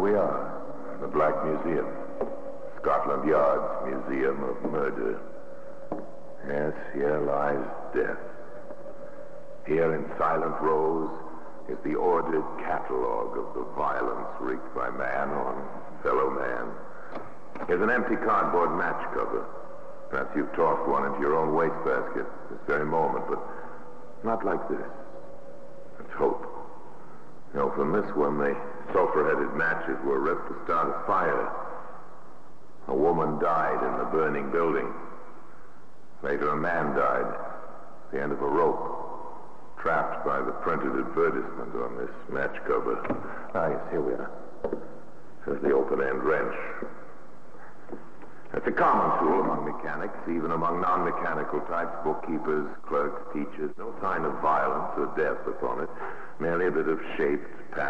we are, the Black Museum. Scotland Yard's Museum of Murder. Yes, here lies death. Here in silent rows is the ordered catalogue of the violence wreaked by man on fellow man. Here's an empty cardboard match cover. Perhaps you've tossed one into your own wastebasket this very moment, but not like this. Let's hope. From this one, the sulfur-headed matches were ripped to start a fire. A woman died in the burning building. Later, a man died at the end of a rope, trapped by the printed advertisement on this match cover. Yes, here we are. There's the open-end wrench. It's a common tool among mechanics, even among non-mechanical types, bookkeepers, clerks, teachers. No sign of violence or death upon it, merely a bit of shaped,